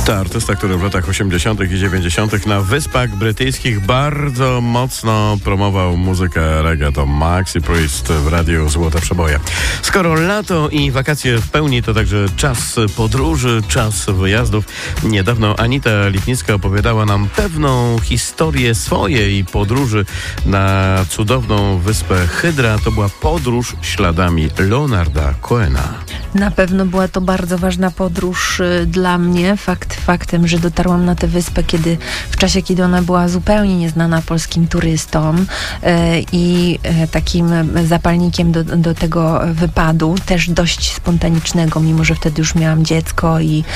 To artysta, który w latach 80. i 90. na Wyspach Brytyjskich bardzo mocno promował muzykę reggae. To Maxi Priest w radiu Złote Przeboje. Skoro lato i wakacje w pełni, to także czas podróży, czas wyjazdów. Niedawno Anita Lipnicka opowiadała nam pewną historię swojej podróży na cudowną wyspę Hydra. To była podróż śladami Leonarda Cohena. Na pewno była to bardzo ważna podróż dla mnie. Faktem, że dotarłam na tę wyspę w czasie, kiedy ona była zupełnie nieznana polskim turystom i takim zapalnikiem do tego wypadu, też dość spontanicznego, mimo że wtedy już miałam dziecko i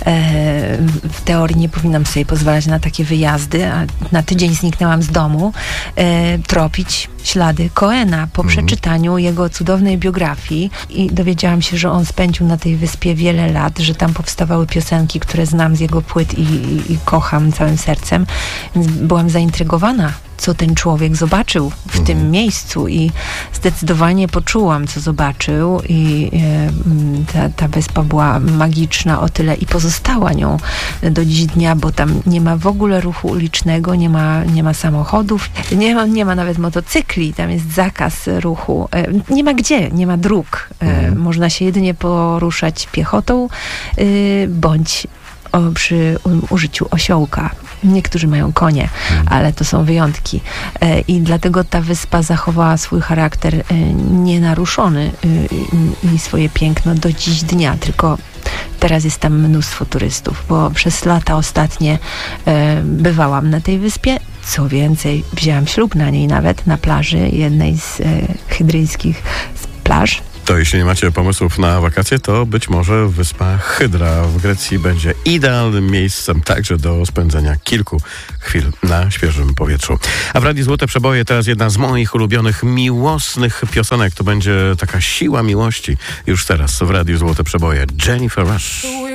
w teorii nie powinnam sobie pozwalać na takie wyjazdy, a na tydzień zniknęłam z domu, tropić ślady Cohena po przeczytaniu jego cudownej biografii i dowiedziałam się, że on spędził na tej wyspie wiele lat, że tam powstawały piosenki, które znam z jego płyt i kocham całym sercem, więc byłam zaintrygowana, co ten człowiek zobaczył w tym miejscu i zdecydowanie poczułam, co zobaczył i ta wyspa była magiczna o tyle i pozostała nią do dziś dnia, bo tam nie ma w ogóle ruchu ulicznego, nie ma samochodów, nie ma nawet motocykli, tam jest zakaz ruchu, nie ma dróg, można się jedynie poruszać piechotą bądź przy użyciu osiołka. Niektórzy mają konie, ale to są wyjątki. I dlatego ta wyspa zachowała swój charakter nienaruszony i swoje piękno do dziś dnia. Tylko teraz jest tam mnóstwo turystów, bo przez lata ostatnie bywałam na tej wyspie. Co więcej, wzięłam ślub na niej nawet, na plaży, jednej z hydryjskich plaż. To jeśli nie macie pomysłów na wakacje, to być może wyspa Hydra w Grecji będzie idealnym miejscem także do spędzenia kilku chwil na świeżym powietrzu. A w Radiu Złote Przeboje teraz jedna z moich ulubionych miłosnych piosenek. To będzie taka siła miłości już teraz w Radiu Złote Przeboje. Jennifer Rush.